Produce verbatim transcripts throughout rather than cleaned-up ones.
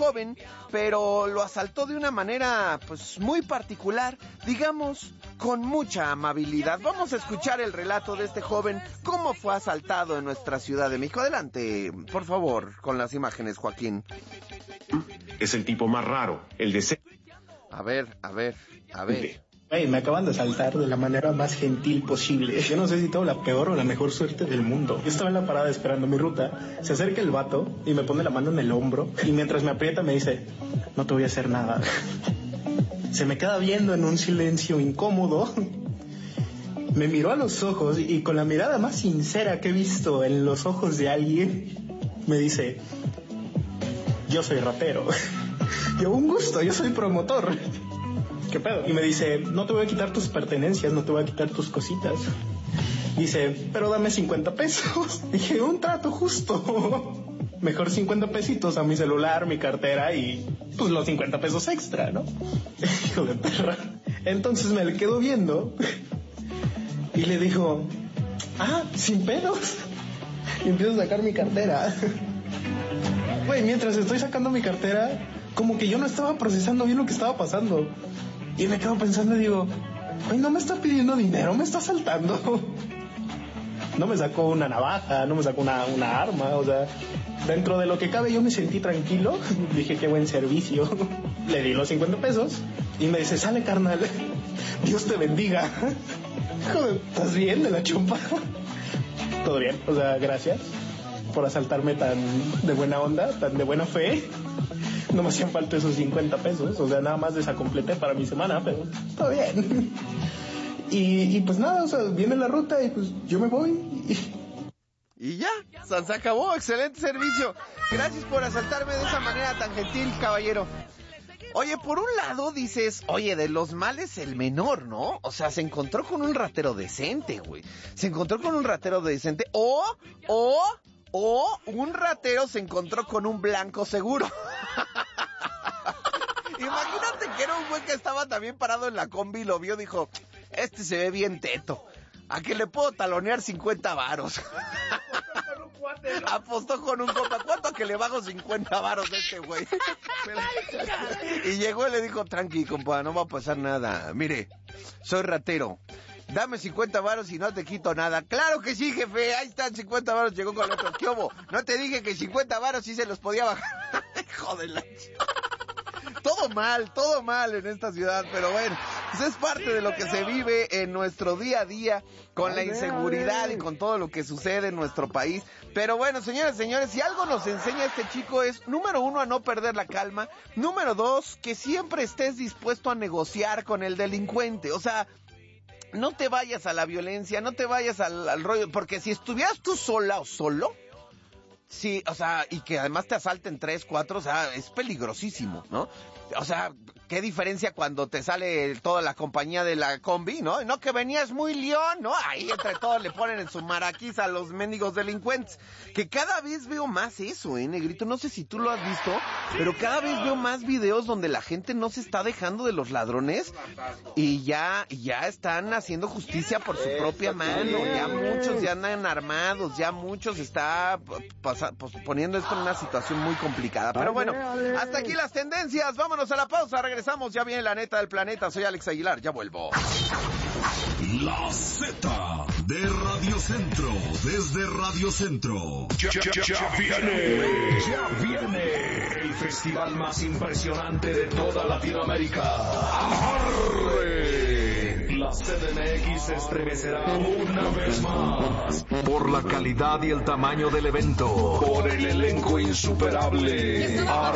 joven, pero lo asaltó de una manera pues muy particular, digamos, con mucha amabilidad. Vamos a escuchar el relato de este joven, cómo fue asaltado en nuestra Ciudad de México. Adelante, por favor, con las imágenes, Joaquín. Es el tipo más raro, el de... A ver, a ver, a ver. Hey, me acaban de asaltar de la manera más gentil posible. Yo no sé si tengo la peor o la mejor suerte del mundo. Yo estaba en la parada esperando mi ruta. Se acerca el vato y me pone la mano en el hombro. Y mientras me aprieta me dice, no te voy a hacer nada. Se me queda viendo en un silencio incómodo. Me miró a los ojos y con la mirada más sincera que he visto en los ojos de alguien, me dice, yo soy rapero. Yo, un gusto, yo soy promotor. ¿Qué pedo? Y me dice, no te voy a quitar tus pertenencias, no te voy a quitar tus cositas. Dice, pero dame cincuenta pesos. Dije, un trato justo. Mejor cincuenta pesitos a mi celular, mi cartera y pues los cincuenta pesos extra, ¿no? Hijo de perra. Entonces me le quedo viendo y le digo, ah, sin pedos. Y empiezo a sacar mi cartera. Güey, mientras estoy sacando mi cartera, como que yo no estaba procesando bien lo que estaba pasando. Y me quedo pensando y digo, güey, no me está pidiendo dinero, me está asaltando. No me sacó una navaja, no me sacó una, una arma, o sea, dentro de lo que cabe yo me sentí tranquilo. Dije, qué buen servicio. Le di los cincuenta pesos y me dice, sale carnal, Dios te bendiga. Joder, ¿estás bien de la chumpa? Todo bien, o sea, gracias por asaltarme tan de buena onda, tan de buena fe. No me hacían falta esos cincuenta pesos, o sea, nada más desacompleté para mi semana, pero todo bien. Y, y pues nada, o sea, viene la ruta y pues yo me voy. Y, y ya, se acabó, excelente servicio. Gracias por asaltarme de esa manera tan gentil, caballero. Oye, por un lado dices, oye, de los males el menor, ¿no? O sea, se encontró con un ratero decente, güey. Se encontró con un ratero decente, o, o... O un ratero se encontró con un blanco seguro. Imagínate que era un güey que estaba también parado en la combi y lo vio, dijo, este se ve bien teto, ¿a que le puedo talonear cincuenta varos? Apostó con un compa, ¿cuánto a que le bajo cincuenta varos a este güey? Y llegó y le dijo, tranqui, compa, no va a pasar nada, mire, soy ratero. Dame cincuenta varos y no te quito nada. Claro que sí, jefe, ahí están cincuenta varos. Llegó con el otro. ¿Qué hubo? No te dije que cincuenta varos sí se los podía bajar. Hijo de la... Todo mal, todo mal en esta ciudad, pero bueno, pues es parte de lo que se vive en nuestro día a día, con la inseguridad y con todo lo que sucede en nuestro país. Pero bueno, señoras y señores, si algo nos enseña este chico es, número uno, a no perder la calma. Número dos, que siempre estés dispuesto a negociar con el delincuente. O sea, no te vayas a la violencia, no te vayas al, al rollo, porque si estuvieras tú sola o solo, sí, o sea, y que además te asalten tres, cuatro, o sea, es peligrosísimo, ¿no? O sea, qué diferencia cuando te sale toda la compañía de la combi, ¿no? No, que venías muy león, ¿no? Ahí entre todos le ponen en su maraquís a los mendigos delincuentes. Que cada vez veo más eso, ¿eh, negrito? No sé si tú lo has visto, pero cada vez veo más videos donde la gente no se está dejando de los ladrones y ya, ya están haciendo justicia por su propia mano. Ya muchos ya andan armados, ya muchos está pasa, pues, poniendo esto en una situación muy complicada. Pero bueno, hasta aquí las tendencias. Vámonos a la pausa, regresamos, ya viene la neta del planeta. Soy Alex Aguilar, ya vuelvo. La Z de Radio Centro, desde Radio Centro. Ya, ya, ya, ya viene, ya viene el festival más impresionante de toda Latinoamérica. ¡Arre! La C D M X se estremecerá una vez más por la calidad y el tamaño del evento, por el elenco insuperable.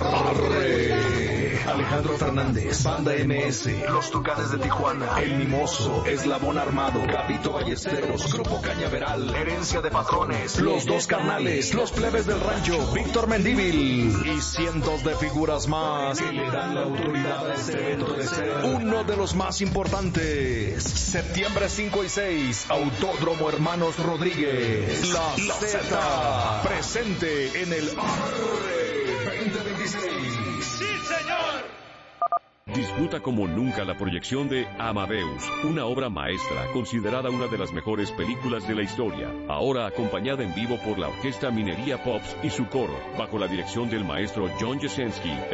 ¡Arre! Alejandro Fernández, Banda M S, Los Tucanes de Tijuana, El Mimoso, Eslabón Armado, Gabito Ballesteros, Grupo Cañaveral, Herencia de Patrones, Los Dos Carnales, Los Plebes del Rancho, Víctor Mendívil y cientos de figuras más que le dan la autoridad a este evento de ser uno de los más importantes. Septiembre cinco y seis, Autódromo Hermanos Rodríguez. La, la Z, presente en el Arre veinte veintiséis. ¡Sí, señor! Disfruta como nunca la proyección de Amadeus, una obra maestra considerada una de las mejores películas de la historia, ahora acompañada en vivo por la Orquesta Minería Pops y su coro, bajo la dirección del maestro John Jasenski.